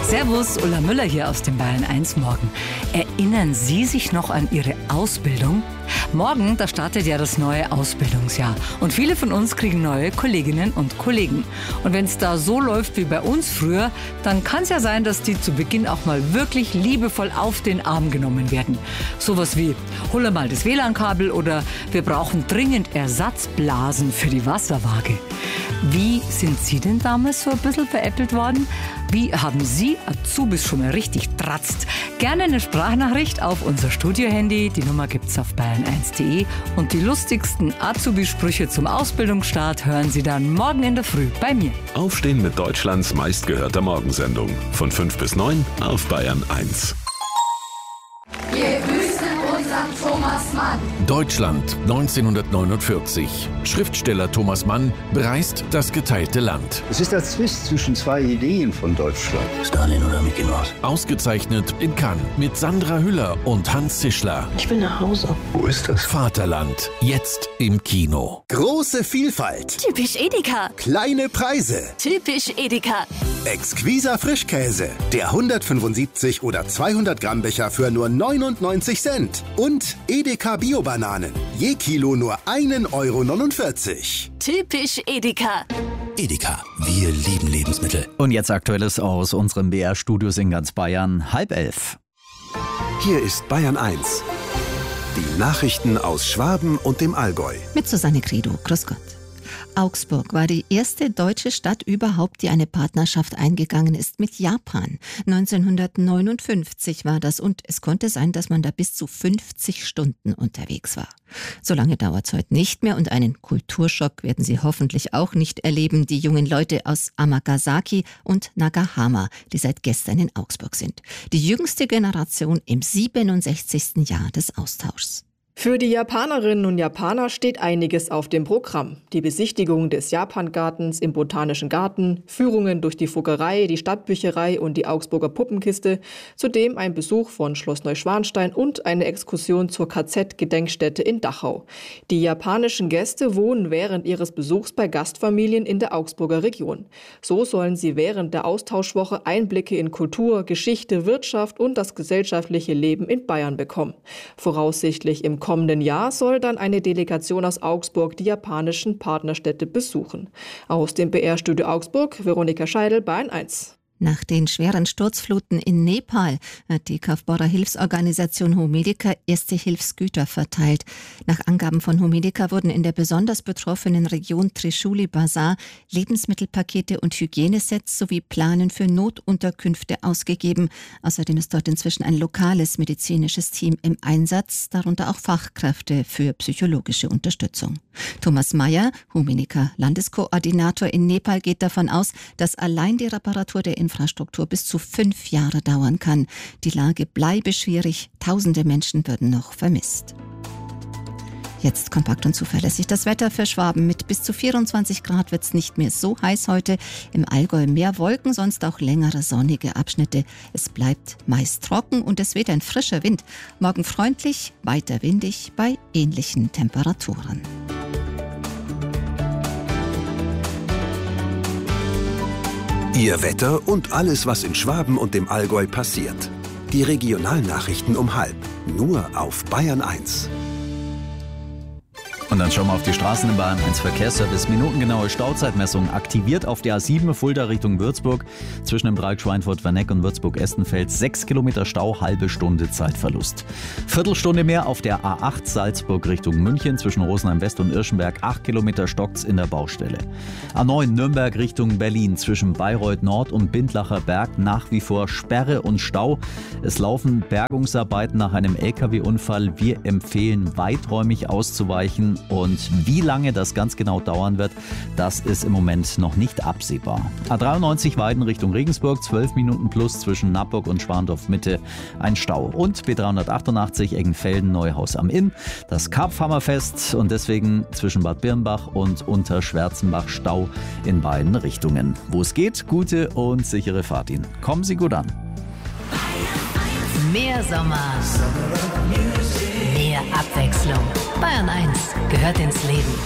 Servus, Ulla Müller hier aus dem Bayern 1 Morgen. Erinnern Sie sich noch an Ihre Ausbildung? Morgen, da startet ja das neue Ausbildungsjahr. Und viele von uns kriegen neue Kolleginnen und Kollegen. Und wenn es da so läuft wie bei uns früher, dann kann es ja sein, dass die zu Beginn auch mal wirklich liebevoll auf den Arm genommen werden. Sowas wie, hol mal das WLAN-Kabel oder wir brauchen dringend Ersatzblasen für die Wasserwaage. Wie sind Sie denn damals so ein bisschen veräppelt worden? Wie haben Sie Azubis schon mal richtig tratzt? Gerne eine Sprachnachricht auf unser Studiohandy. Die Nummer gibt's auf bayern1.de. Und die lustigsten Azubi-Sprüche zum Ausbildungsstart hören Sie dann morgen in der Früh bei mir. Aufstehen mit Deutschlands meistgehörter Morgensendung. Von 5 bis 9 auf Bayern 1. Wir grüßen unseren Thomas Mann. Deutschland 1949. Schriftsteller Thomas Mann bereist das geteilte Land. Es ist der Zwist zwischen zwei Ideen von Deutschland. Stalin oder Mickey Mouse? Ausgezeichnet in Cannes mit Sandra Hüller und Hans Zischler. Ich will nach Hause. Wo ist das? Vaterland, jetzt im Kino. Große Vielfalt. Typisch Edeka. Kleine Preise. Typisch Edeka. Exquiser Frischkäse. Der 175 oder 200 Gramm Becher für nur 99 Cent. Und Edeka Bio-Bananen. Je Kilo nur 1,49 Euro. Typisch Edeka. Edeka, wir lieben Lebensmittel. Und jetzt Aktuelles aus unserem BR-Studios in ganz Bayern, 10:30. Hier ist Bayern 1. Die Nachrichten aus Schwaben und dem Allgäu. Mit Susanne Credo. Grüß Gott. Augsburg war die erste deutsche Stadt überhaupt, die eine Partnerschaft eingegangen ist mit Japan. 1959 war das und es konnte sein, dass man da bis zu 50 Stunden unterwegs war. So lange dauert es heute nicht mehr und einen Kulturschock werden Sie hoffentlich auch nicht erleben, die jungen Leute aus Amagasaki und Nagahama, die seit gestern in Augsburg sind. Die jüngste Generation im 67. Jahr des Austauschs. Für die Japanerinnen und Japaner steht einiges auf dem Programm. Die Besichtigung des Japangartens im Botanischen Garten, Führungen durch die Fuggerei, die Stadtbücherei und die Augsburger Puppenkiste, zudem ein Besuch von Schloss Neuschwanstein und eine Exkursion zur KZ-Gedenkstätte in Dachau. Die japanischen Gäste wohnen während ihres Besuchs bei Gastfamilien in der Augsburger Region. So sollen sie während der Austauschwoche Einblicke in Kultur, Geschichte, Wirtschaft und das gesellschaftliche Leben in Bayern bekommen. Voraussichtlich im kommenden Jahr soll dann eine Delegation aus Augsburg die japanischen Partnerstädte besuchen. Aus dem BR-Studio Augsburg, Veronika Scheidel, Bayern 1. Nach den schweren Sturzfluten in Nepal hat die Kafbora Hilfsorganisation Homedica erste Hilfsgüter verteilt. Nach Angaben von Homedica wurden in der besonders betroffenen Region Trishuli Bazar Lebensmittelpakete und Hygienesets sowie Planen für Notunterkünfte ausgegeben. Außerdem ist dort inzwischen ein lokales medizinisches Team im Einsatz, darunter auch Fachkräfte für psychologische Unterstützung. Thomas Mayer, Homedica Landeskoordinator in Nepal, geht davon aus, dass allein die Reparatur der Infrastruktur bis zu 5 Jahre dauern kann. Die Lage bleibe schwierig, tausende Menschen würden noch vermisst. Jetzt kompakt und zuverlässig das Wetter für Schwaben. Mit bis zu 24 Grad wird es nicht mehr so heiß heute. Im Allgäu mehr Wolken, sonst auch längere sonnige Abschnitte. Es bleibt meist trocken und es weht ein frischer Wind. Morgen freundlich, weiter windig bei ähnlichen Temperaturen. Ihr Wetter und alles, was in Schwaben und dem Allgäu passiert. Die Regionalnachrichten um 12:30. Nur auf Bayern 1. Und dann schauen wir auf die Straßen im Bayern 1 Verkehrsservice. Minutengenaue Stauzeitmessung aktiviert auf der A7 Fulda Richtung Würzburg. Zwischen dem Dreieck Schweinfurt-Werneck und Würzburg-Estenfeld 6 Kilometer Stau, halbe Stunde Zeitverlust. Viertelstunde mehr auf der A8 Salzburg Richtung München. Zwischen Rosenheim West und Irschenberg 8 Kilometer stockt's in der Baustelle. A9 Nürnberg Richtung Berlin. Zwischen Bayreuth Nord und Bindlacher Berg nach wie vor Sperre und Stau. Es laufen Bergungsarbeiten nach einem LKW-Unfall. Wir empfehlen, weiträumig auszuweichen. Und wie lange das ganz genau dauern wird, das ist im Moment noch nicht absehbar. A93 Weiden Richtung Regensburg, 12 Minuten plus zwischen Nappburg und Schwandorf Mitte ein Stau. Und B388 Eggenfelden Neuhaus am Inn, das Karpfhammerfest und deswegen zwischen Bad Birnbach und Unterschwärzenbach Stau in beiden Richtungen. Wo es geht, gute und sichere Fahrt Ihnen. Kommen Sie gut an. Mehr Sommer. Mehr Abwechslung. Bayern 1 gehört ins Leben.